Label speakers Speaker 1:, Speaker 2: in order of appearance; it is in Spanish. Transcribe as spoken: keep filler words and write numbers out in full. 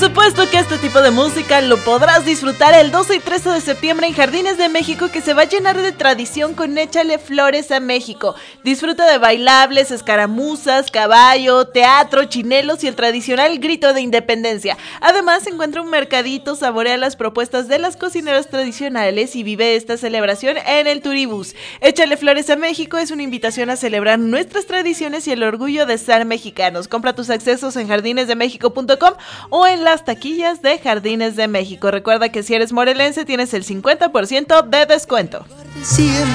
Speaker 1: supuesto que este tipo de música lo podrás disfrutar el doce y trece de septiembre en Jardines de México, que se va a llenar de tradición con Échale Flores a México. Disfruta de bailables, escaramuzas, caballo, teatro, chinelos y el tradicional grito de independencia. Además, encuentra un mercadito, saborea las propuestas de las cocineras tradicionales y vive esta celebración en el Turibús. Échale Flores a México es una invitación a celebrar nuestras tradiciones y el orgullo de ser mexicanos. Compra tus accesos en jardines de méxico punto com o en las taquillas de Jardines de México. Recuerda que si eres morelense tienes el cincuenta por ciento de descuento.